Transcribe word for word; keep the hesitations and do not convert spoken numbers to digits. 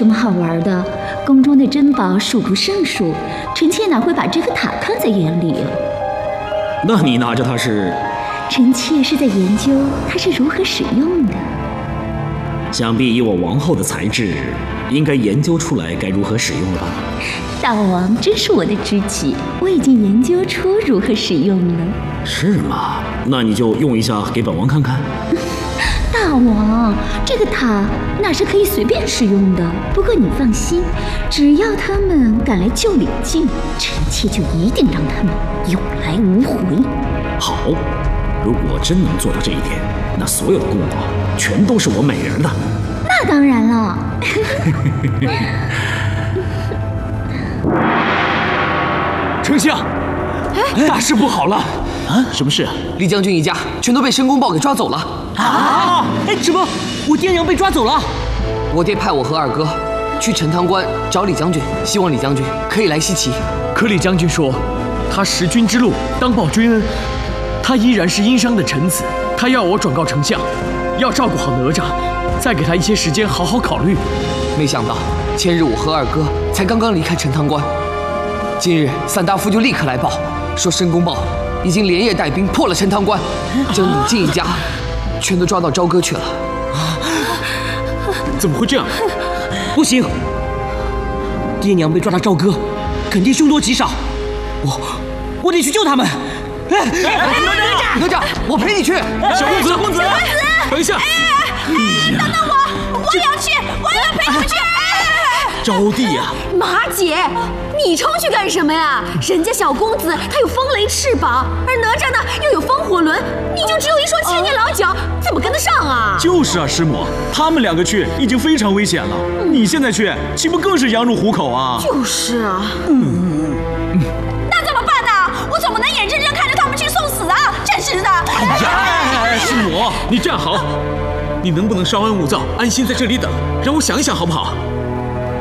什么好玩的？宫中的珍宝数不胜数，臣妾哪会把这个塔看在眼里啊？ 那你拿着它是？ 臣妾是在研究它是如何使用的。 想必以我王后的才智，应该研究出来该如何使用了吧？ 大王真是我的知己，我已经研究出如何使用了。 是吗？那你就用一下给本王看看。 大王，这个塔哪是可以随便使用的？不过你放心，只要他们敢来救李靖，臣妾就一定让他们有来无回。 好，如果真能做到这一点，那所有的功劳全都是我美人的。 那当然了。 丞相，大事不好了！ 啊，什么事？ 李将军一家全都被申公豹给抓走了。 啊！哎，什么？我爹娘被抓走了？ 我爹派我和二哥去陈塘关找李将军，希望李将军可以来西岐。 可李将军说，他识君之路，当报君恩。他依然是殷商的臣子，他要我转告丞相，要照顾好哪吒，再给他一些时间好好考虑。 没想到前日我和二哥才刚刚离开陈塘关，今日散大夫就立刻来报，说申公豹已经连夜带兵破了陈塘关，将李靖一家全都抓到朝歌去了。 怎么会这样？不行，爹娘被抓到朝歌，肯定凶多吉少。我我得去救他们。哎， 哪吒，哪吒，我陪你去。 小公子，小公子，等一下。 哎，等等我，我也要去，我也要陪你们去。 招娣呀， 马姐，你冲去干什么呀？人家小公子他有风雷翅膀，而哪吒呢又有风火轮，你就只有一双千年老脚，怎么跟得上啊？ 就是啊，师母，他们两个去已经非常危险了，嗯、你现在去，岂不更是羊入虎口啊？ 就是啊。嗯。那怎么办呢？我总不能眼睁睁看着他们去送死啊！真是的。 哎呀，师母，你站好，你能不能稍安勿躁，安心在这里等，让我想一想好不好？